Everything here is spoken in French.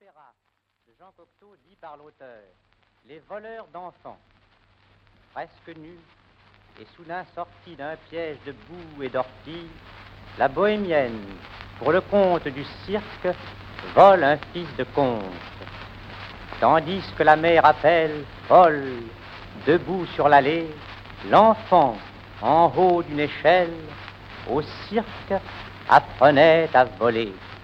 l'opéra de Jean Cocteau dit par l'auteur: les voleurs d'enfants, presque nus et soudain sortis d'un piège de boue et d'ortie, la bohémienne, pour le compte du cirque, vole un fils de comte, tandis que la mère appelle, folle, debout sur l'allée, l'enfant, en haut d'une échelle, au cirque, apprenait à voler.